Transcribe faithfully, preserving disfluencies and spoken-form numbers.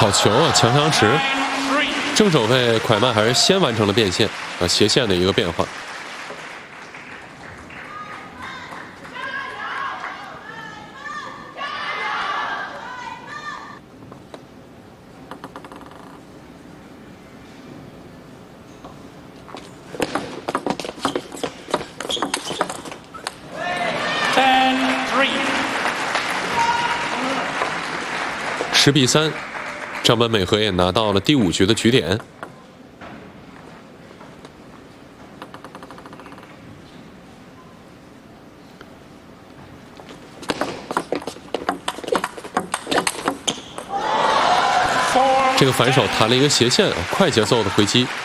好球啊，强强池！正手卫蒯曼还是先完成了变线啊，斜线的一个变化。十比三，张本美和也拿到了第五局的局点。这个反手弹了一个斜线，快节奏的回击。